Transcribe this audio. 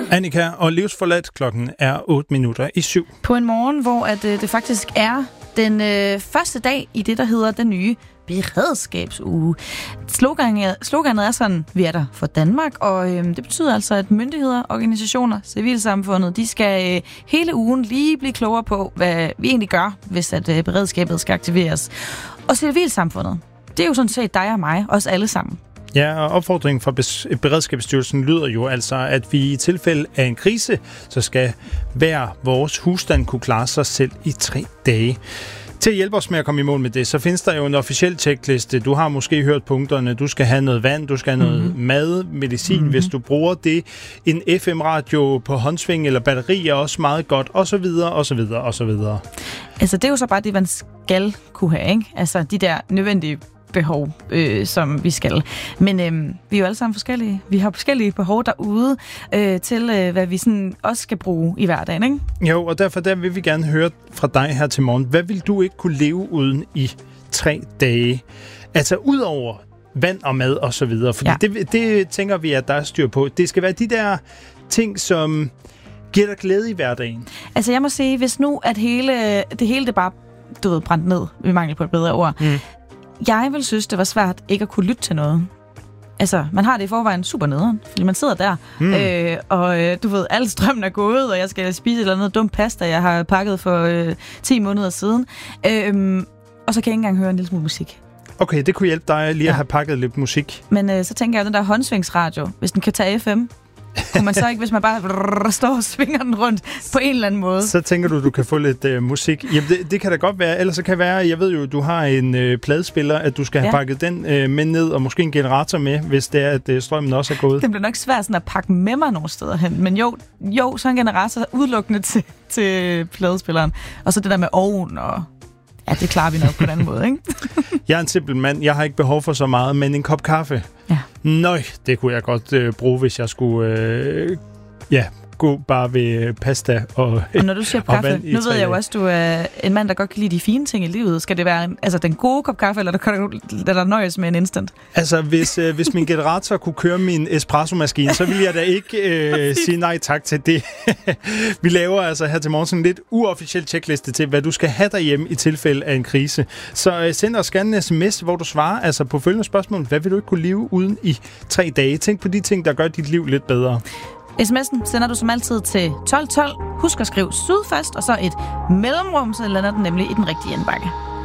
Annika og Livsforladt, klokken er 8:07. På en morgen, hvor det faktisk er den første dag i det, der hedder den nye beredskabsuge. Sloganet er sådan, vi er der for Danmark, og det betyder altså, at myndigheder, organisationer, civilsamfundet, de skal hele ugen lige blive klogere på, hvad vi egentlig gør, hvis at beredskabet skal aktiveres. Og civilsamfundet, det er jo sådan set dig og mig, os alle sammen. Ja, og opfordringen fra Beredskabsstyrelsen lyder jo altså, at vi i tilfælde af en krise, så skal hver vores husstand kunne klare sig selv i 3 dage. Til at hjælpe os med at komme i mål med det, så findes der jo en officiel checkliste. Du har måske hørt punkterne. Du skal have noget vand, du skal have noget mad, medicin, hvis du bruger det. En FM-radio på håndsving eller batteri er også meget godt, osv., osv., osv. Altså, det er jo så bare det, man skal kunne have, ikke? Altså, de der nødvendige behov, som vi skal. Men vi er jo alle sammen forskellige. Vi har forskellige behov derude til, hvad vi sådan også skal bruge i hverdagen, ikke? Jo, og derfor vil vi gerne høre fra dig her til morgen. Hvad vil du ikke kunne leve uden i 3 dage? Altså, ud over vand og mad og så videre. Fordi det tænker vi, at der er styr på. Det skal være de der ting, som giver dig glæde i hverdagen. Altså, jeg må sige, hvis nu at det hele bare brændt ned, vi mangler på et bedre ord, jeg vil synes, det var svært ikke at kunne lytte til noget. Altså, man har det i forvejen super nederen, fordi man sidder der, og du ved, al strømmen er gået, og jeg skal spise et eller andet dumt pasta, jeg har pakket for 10 måneder siden. Og så kan jeg ikke engang høre en lille smule musik. Okay, det kunne hjælpe dig lige at have pakket lidt musik. Men så tænker jeg, at den der håndsvingsradio, hvis den kan tage FM, kunne man så ikke, hvis man bare står og svinger den rundt på en eller anden måde? Så tænker du kan få lidt musik. Jamen, det kan da godt være. Ellers så kan det være, jeg ved jo, du har en pladespiller, at du skal have pakket den med ned, og måske en generator med, hvis det er, at strømmen også er gået. Det bliver nok svært sådan at pakke med mig nogle steder hen. Men jo, så en generator udelukkende til pladespilleren. Og så det der med ovn og... Ja, det klarer vi nok på den anden måde, ikke? Jeg er en simpel mand. Jeg har ikke behov for så meget, men en kop kaffe. Ja. Nøj, det kunne jeg godt bruge, hvis jeg skulle gå bare ved pasta og når du siger kaffe, nu ved jeg jo også, du er en mand, der godt kan lide de fine ting i livet. Skal det være den gode kop kaffe, eller der nøjes med en instant? Altså, hvis min generator kunne køre min espresso-maskine, så ville jeg da ikke sige nej tak til det. Vi laver altså her til morgen sådan en lidt uofficiel checkliste til, hvad du skal have derhjemme i tilfælde af en krise. Så send os gerne en sms, hvor du svarer altså på følgende spørgsmål. Hvad vil du ikke kunne leve uden i 3 dage? Tænk på de ting, der gør dit liv lidt bedre. SMS'en sender du som altid til 1212. Husk at skrive syd først, og så et mellemrum, så lander den nemlig i den rigtige indbakke.